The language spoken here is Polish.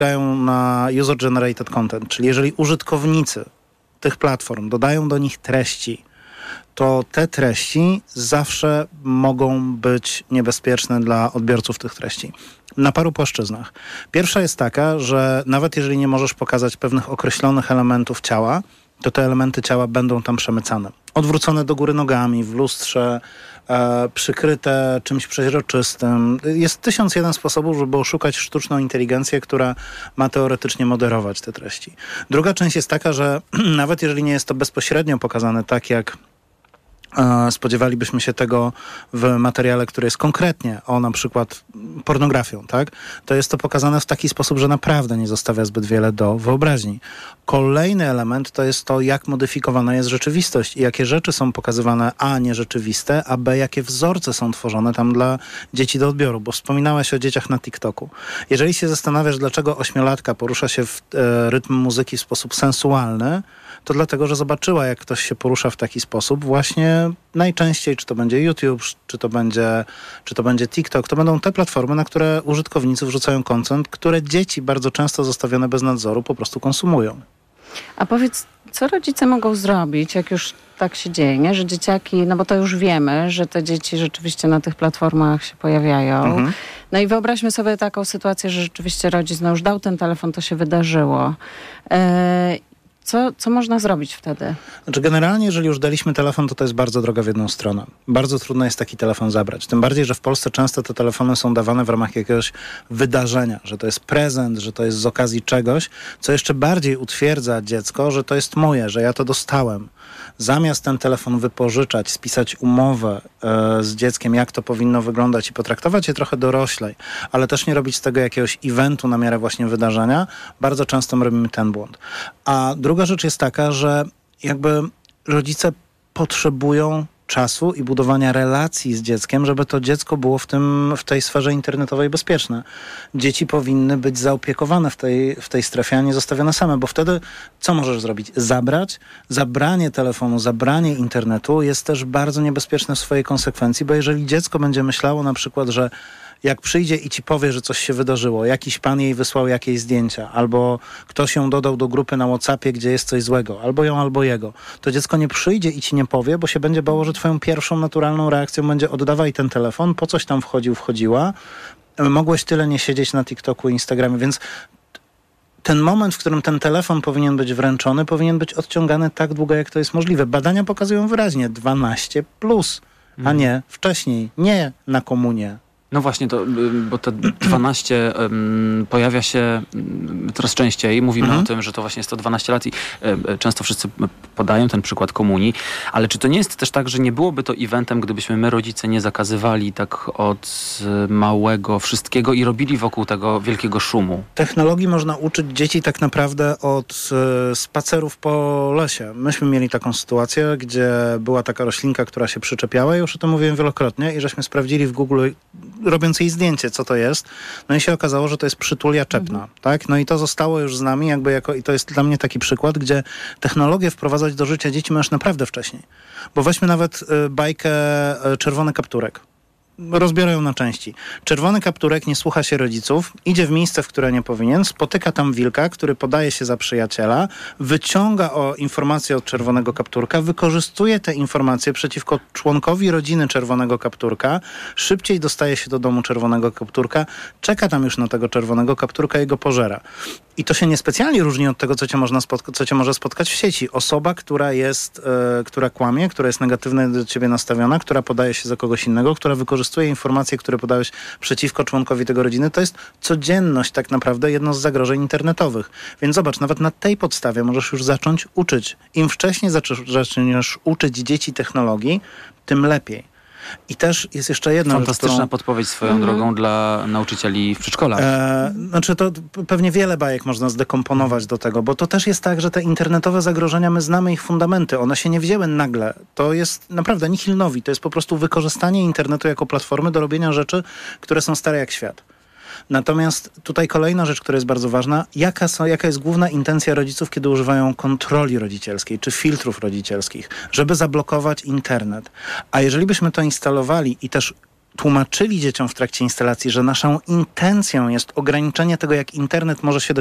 polegają na user-generated content, czyli jeżeli użytkownicy tych platform dodają do nich treści, to te treści zawsze mogą być niebezpieczne dla odbiorców tych treści. Na paru płaszczyznach. Pierwsza jest taka, że nawet jeżeli nie możesz pokazać pewnych określonych elementów ciała, to te elementy ciała będą tam przemycane. Odwrócone do góry nogami, w lustrze, przykryte czymś przeźroczystym. Jest 1001 sposobów, żeby oszukać sztuczną inteligencję, która ma teoretycznie moderować te treści. Druga część jest taka, że nawet jeżeli nie jest to bezpośrednio pokazane tak, jak spodziewalibyśmy się tego w materiale, który jest konkretnie o na przykład pornografią, tak? To jest to pokazane w taki sposób, że naprawdę nie zostawia zbyt wiele do wyobraźni. Kolejny element to jest to, jak modyfikowana jest rzeczywistość i jakie rzeczy są pokazywane a nierzeczywiste, a b jakie wzorce są tworzone tam dla dzieci do odbioru, bo wspominałeś o dzieciach na TikToku. Jeżeli się zastanawiasz, dlaczego 8-latka porusza się w rytm muzyki w sposób sensualny, to dlatego, że zobaczyła, jak ktoś się porusza w taki sposób. Właśnie najczęściej, czy to będzie YouTube, czy to będzie TikTok, to będą te platformy, na które użytkownicy wrzucają content, które dzieci bardzo często zostawione bez nadzoru po prostu konsumują. A powiedz, co rodzice mogą zrobić, jak już tak się dzieje, nie? Że dzieciaki, no bo to już wiemy, że te dzieci rzeczywiście na tych platformach się pojawiają. No i wyobraźmy sobie taką sytuację, że rzeczywiście rodzic już dał ten telefon, to się wydarzyło. Co można zrobić wtedy? Znaczy generalnie, jeżeli już daliśmy telefon, to jest bardzo droga w jedną stronę. Bardzo trudno jest taki telefon zabrać. Tym bardziej, że w Polsce często te telefony są dawane w ramach jakiegoś wydarzenia, że to jest prezent, że to jest z okazji czegoś, co jeszcze bardziej utwierdza dziecko, że to jest moje, że ja to dostałem. Zamiast ten telefon wypożyczać, spisać umowę z dzieckiem, jak to powinno wyglądać i potraktować je trochę doroślej, ale też nie robić z tego jakiegoś eventu na miarę właśnie wydarzenia, bardzo często robimy ten błąd. A druga rzecz jest taka, że jakby rodzice potrzebują czasu i budowania relacji z dzieckiem, żeby to dziecko było w tej sferze internetowej bezpieczne. Dzieci powinny być zaopiekowane w tej strefie, a nie zostawione same, bo wtedy co możesz zrobić? Zabranie telefonu, zabranie internetu jest też bardzo niebezpieczne w swojej konsekwencji, bo jeżeli dziecko będzie myślało na przykład, że jak przyjdzie i ci powie, że coś się wydarzyło, jakiś pan jej wysłał jakieś zdjęcia, albo ktoś ją dodał do grupy na WhatsAppie, gdzie jest coś złego, albo ją, albo jego, to dziecko nie przyjdzie i ci nie powie, bo się będzie bało, że twoją pierwszą naturalną reakcją będzie oddawaj ten telefon, po coś tam wchodziła, mogłeś tyle nie siedzieć na TikToku i Instagramie, więc ten moment, w którym ten telefon powinien być wręczony, powinien być odciągany tak długo, jak to jest możliwe. Badania pokazują wyraźnie 12+, a nie wcześniej, nie na komunię. No właśnie, bo te 12 pojawia się coraz częściej. Mówimy o tym, że to właśnie jest to 12 lat i często wszyscy podają ten przykład komunii. Ale czy to nie jest też tak, że nie byłoby to eventem, gdybyśmy my, rodzice, nie zakazywali tak od małego wszystkiego i robili wokół tego wielkiego szumu? Technologii można uczyć dzieci tak naprawdę od spacerów po lesie. Myśmy mieli taką sytuację, gdzie była taka roślinka, która się przyczepiała, już o tym mówiłem wielokrotnie, i żeśmy sprawdzili w Google, robiąc jej zdjęcie, co to jest. No i się okazało, że to jest przytulia czepna, tak? No i to zostało już z nami i to jest dla mnie taki przykład, gdzie technologię wprowadzać do życia dzieci możesz naprawdę wcześniej. Bo weźmy nawet bajkę Czerwony Kapturek. Rozbiorę ją na części. Czerwony kapturek nie słucha się rodziców, idzie w miejsce, w które nie powinien, spotyka tam wilka, który podaje się za przyjaciela, wyciąga informacje od czerwonego kapturka, wykorzystuje te informacje przeciwko członkowi rodziny czerwonego kapturka, szybciej dostaje się do domu czerwonego kapturka, czeka tam już na tego czerwonego kapturka i go pożera. I to się niespecjalnie różni od tego, co cię może spotkać w sieci. Osoba, która kłamie, która jest negatywnie do ciebie nastawiona, która podaje się za kogoś innego, która wykorzystuje informacje, które podałeś przeciwko członkowi tego rodziny, to jest codzienność tak naprawdę, jedno z zagrożeń internetowych. Więc zobacz, nawet na tej podstawie możesz już zacząć uczyć. Im wcześniej zaczniesz uczyć dzieci technologii, tym lepiej. I też jest jeszcze jedna fantastyczna podpowiedź swoją drogą dla nauczycieli w przedszkolach. Znaczy to pewnie wiele bajek można zdekomponować do tego, bo to też jest tak, że te internetowe zagrożenia, my znamy ich fundamenty. One się nie wzięły nagle. To jest naprawdę nihil novi. To jest po prostu wykorzystanie internetu jako platformy do robienia rzeczy, które są stare jak świat. Natomiast tutaj kolejna rzecz, która jest bardzo ważna, jaka jest główna intencja rodziców, kiedy używają kontroli rodzicielskiej czy filtrów rodzicielskich, żeby zablokować internet. A jeżeli byśmy to instalowali i też tłumaczyli dzieciom w trakcie instalacji, że naszą intencją jest ograniczenie tego, jak internet może się do